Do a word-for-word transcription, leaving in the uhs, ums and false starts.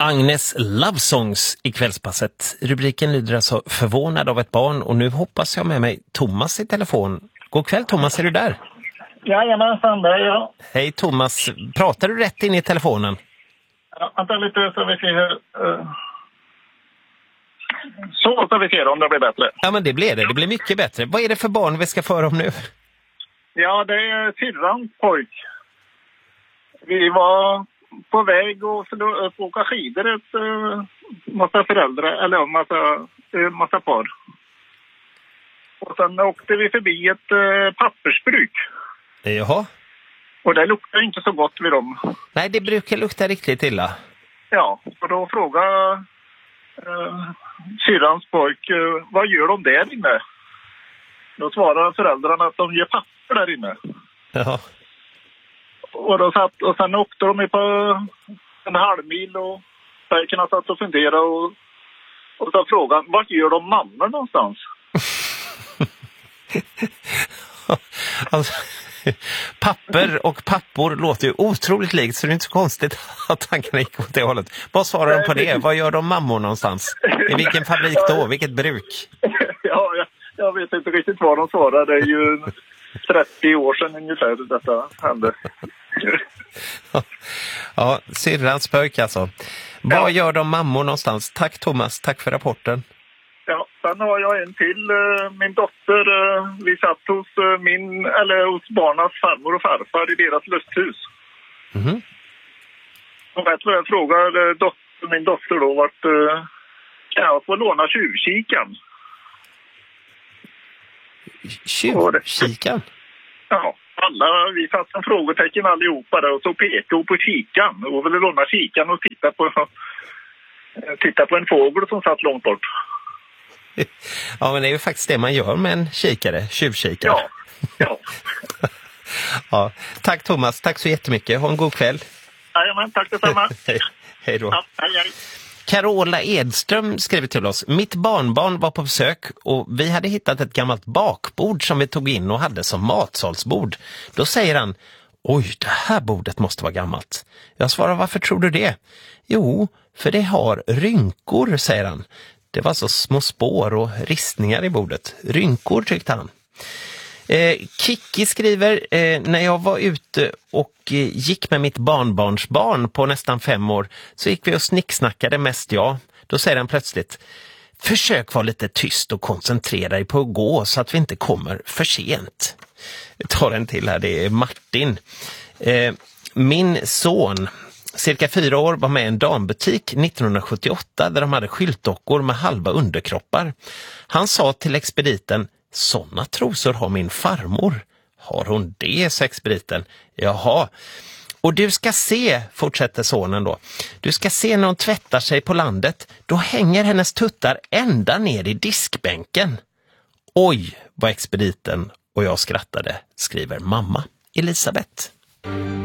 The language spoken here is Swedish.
Agnes Love Songs i kvällspasset. Rubriken lyder alltså förvånad av ett barn och nu hoppas jag med mig Thomas i telefon. God kväll Thomas, är du där? Jajamensan, det är jag. Hej Thomas, pratar du rätt in i telefonen? Ja, vänta lite så vi ser uh... Så ska vi se om det blir bättre. Ja men det blir det, det blir mycket bättre. Vad är det för barn vi ska föra om nu? Ja, det är syrrans pojk. Vi var på väg och att åka skidor ett uh, massa föräldrar, eller en massa, uh, massa par. Och sen åkte vi förbi ett uh, pappersbruk. Jaha. Och det luktar inte så gott vid dem. Nej, det brukar lukta riktigt illa. Ja, och då frågade uh, syrrans pojk, uh, vad gör de där inne? Då svarade föräldrarna att de ger papper där inne. Jaha. Och, då satt, och sen åkte de på en halv mil och pojkarna satt och funderade och, och så frågan, vart gör de mammor någonstans? Alltså, papper och pappor låter ju otroligt likt så det är inte så konstigt att tankarna gick åt det hållet. Vad svarar de på det? Vad gör de mammor någonstans? I vilken fabrik då? Vilket bruk? Ja, jag, jag vet inte riktigt vad de svarar. Det är ju trettio år sedan ungefär detta hände. Ja, syrrans pojk alltså. Vad ja. gör de mammor någonstans? Tack Thomas, tack för rapporten. Ja, sen har jag en till. Min dotter, vi satt hos min, eller hos barnas farmor och farfar i deras lusthus. Mhm. Och vet vad jag frågar dotter, min dotter då, vart kan jag få låna tjuvkikan? Tjuvkikan? Ja, alla, vi satt som frågetecken allihopa där och så pekade hon på kikan och ville låna kikan och titta på, titta på en fågel som satt långt bort. Ja, men det är ju faktiskt det man gör med en kikare, tjuvkikare. Ja, ja. Ja. Tack Thomas, tack så jättemycket. Ha en god kväll. Jajamän, tack detsamma. Hej, hej då. Ja, hej, hej. Carola Edström skriver till oss. Mitt barnbarn var på besök och vi hade hittat ett gammalt bakbord som vi tog in och hade som matsalsbord. Då säger han, oj, det här bordet måste vara gammalt. Jag svarar, varför tror du det? Jo, för det har rynkor, säger han. Det var så små spår och ristningar i bordet. Rynkor tyckte han. Eh, Kiki skriver, eh, när jag var ute och eh, gick med mitt barnbarnsbarn på nästan fem år så gick vi och snicksnackade mest jag. Då säger han plötsligt, försök vara lite tyst och koncentrera dig på att gå så att vi inte kommer för sent. Jag tar en till här, det är Martin. Eh, min son, cirka fyra år, var med i en dambutik nittonhundrasjuttioåtta där de hade skyltdockor med halva underkroppar. Han sa till expediten, såna trosor har min farmor. Har hon det, sa expediten. Jaha. Och du ska se, fortsätter sonen då. Du ska se när hon tvättar sig på landet. Då hänger hennes tuttar ända ner i diskbänken. Oj, vad expediten och jag skrattade, skriver mamma Elisabeth.